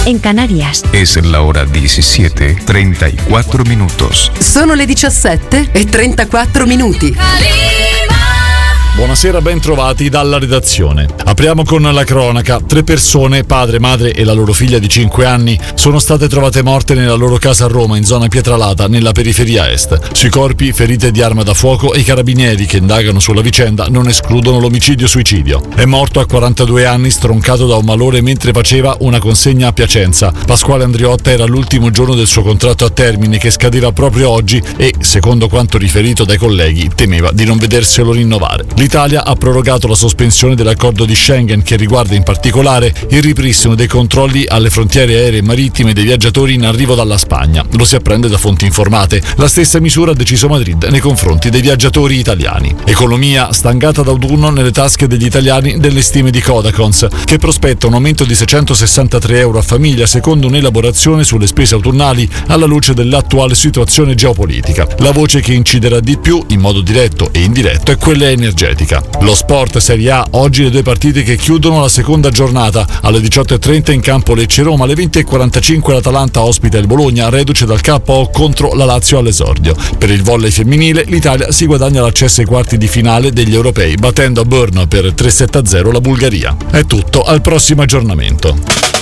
en Canarias. Es la hora 17:34. Sono le 17:34. Buonasera, ben trovati dalla redazione. Apriamo con la cronaca. 3 persone, padre, madre e la loro figlia di 5 anni, sono state trovate morte nella loro casa a Roma, in zona Pietralata, nella periferia est. Sui corpi, ferite di arma da fuoco, e i carabinieri che indagano sulla vicenda non escludono l'omicidio-suicidio. È morto a 42 anni, stroncato da un malore mentre faceva una consegna a Piacenza. Pasquale Andriotta era l'ultimo giorno del suo contratto a termine, che scadeva proprio oggi e, secondo quanto riferito dai colleghi, temeva di non vederselo rinnovare. L'Italia ha prorogato la sospensione dell'accordo di Schengen, che riguarda in particolare il ripristino dei controlli alle frontiere aeree e marittime dei viaggiatori in arrivo dalla Spagna. Lo si apprende da fonti informate. La stessa misura ha deciso Madrid nei confronti dei viaggiatori italiani. Economia, stangata d'autunno nelle tasche degli italiani delle stime di Codacons, che prospetta un aumento di 663 euro a famiglia, secondo un'elaborazione sulle spese autunnali alla luce dell'attuale situazione geopolitica. La voce che inciderà di più, in modo diretto e indiretto, è quella energetica. Lo sport Serie A, oggi le 2 partite che chiudono la seconda giornata. Alle 18:30 in campo Lecce-Roma, alle 20:45 l'Atalanta ospita il Bologna, reduce dal KO contro la Lazio all'esordio. Per il volley femminile l'Italia si guadagna l'accesso ai quarti di finale degli europei, battendo a Brno per 3-7-0 la Bulgaria. È tutto, al prossimo aggiornamento.